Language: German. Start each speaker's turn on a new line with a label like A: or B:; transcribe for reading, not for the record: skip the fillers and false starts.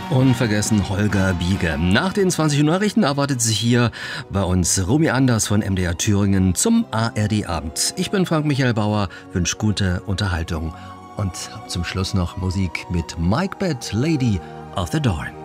A: Unvergessen Holger Biege. Nach den 20 Uhr Nachrichten erwartet sich hier bei uns Romy Anders von MDR Thüringen zum ARD-Abend. Ich bin Frank Michael Bauer, wünsche gute Unterhaltung und hab zum Schluss noch Musik mit Mike Bett, Lady of the Dawn.